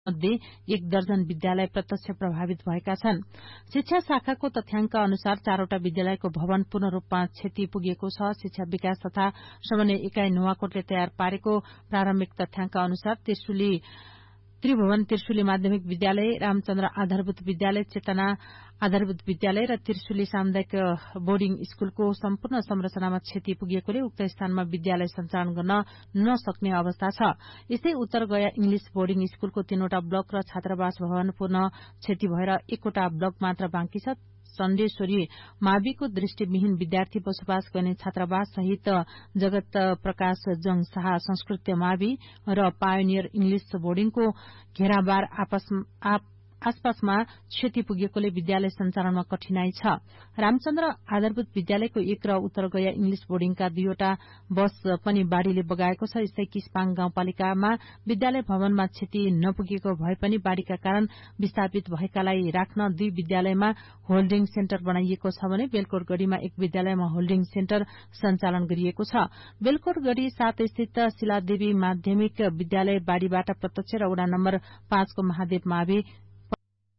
मध्ये 1 दर्जन विद्यालय प्रत्यक्ष प्रभावित भएका छन्। शिक्षा शाखाको तथ्याङ्क अनुसार 4वटा विद्यालयको भवन पूर्ण रूपमा क्षति पुगेको छ। शिक्षा विकास तथा समन्वय इकाई नुवाकोटले तयार पारेको प्रारम्भिक तथ्याङ्क अनुसार त्रिभुवन त्रिशुली माध्यमिक विद्यालय, रामचन्द्र आधारभूत विद्यालय, चेतना आधारभूत विद्यालय र त्रिशुली सामुदायिक बोर्डिङ स्कूलको सम्पूर्ण संरचनामा क्षति पुगेकोले उक्त स्थानमा विद्यालय सञ्चालन गर्न नसक्ने अवस्था छ। यस्तै उत्तर गया इंग्लिश बोर्डिङ स्कूलको 3वटा ब्लक र छात्रावास भवन पूर्ण क्षति भएर 1वटा ब्लक मात्र बाँकी छ। चण्डेश्वरी माविको दृष्टिविहीन विद्यार्थी बसोबास गर्ने छात्रावास सहित जगत प्रकाश जंग शाह संस्कृत मावि र पायोनियर इंग्लिश बोर्डिङको घेराबार आसपासमा क्षति पुगेकोले विद्यालय सञ्चालनमा कठिनाई छ। रामचन्द्र आधारभूत विद्यालयको 1 र उत्तर गया इंग्लिश बोर्डिङका 2वटा बस पनि बाढ़ीले बगाएको छ। यस्तै किस्पाङ गाउँपालिकामा विद्यालय भवनमा क्षति नपुगेको भए पनि बाढ़ीका कारण विस्थापित भएकालाई राख्न 2 विद्यालयमा होल्डिङ सेन्टर बनाइएको छ भने बेलकोटगढ़ीमा 1 विद्यालयमा होल्डिङ सेन्टर सञ्चालन गरिएको छ। बेलकोटगढ़ी 7 स्थित शिलादेवी माध्यमिक विद्यालय बाढ़ीबाट प्रत्यक्ष र वडा नम्बर 5 को महादेव मावि